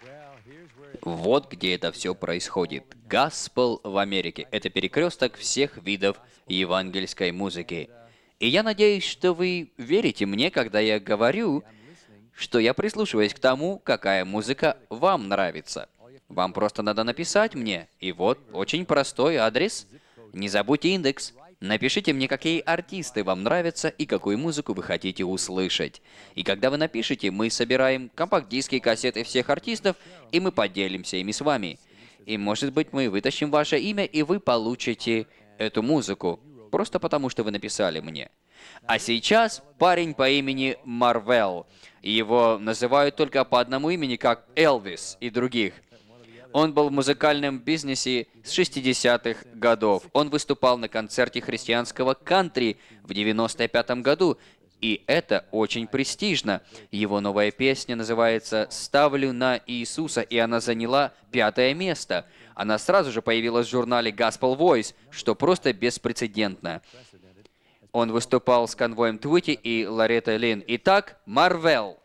Вот где это все происходит. Гаспел в Америке — это перекресток всех видов евангельской музыки. И я надеюсь, что вы верите мне, когда я говорю, что я прислушиваюсь к тому, какая музыка вам нравится. Вам просто надо написать мне. И вот очень простой адрес. Не забудьте индекс. Напишите мне, какие артисты вам нравятся и какую музыку вы хотите услышать. И когда вы напишете, мы собираем компакт-диски, кассеты всех артистов, и мы поделимся ими с вами. И может быть мы вытащим ваше имя, и вы получите эту музыку. Просто потому, что вы написали мне. А сейчас парень по имени Марвел. Его называют только по одному имени, как Элвис и других. Он был в музыкальном бизнесе с 60-х годов. Он выступал на концерте христианского кантри в 95-м году, и это очень престижно. Его новая песня называется «Ставлю на Иисуса», и она заняла 5-е место. Она сразу же появилась в журнале Gospel Voice, что просто беспрецедентно. Он выступал с конвоем Твити и Лореттой Лин. Итак, Марвел.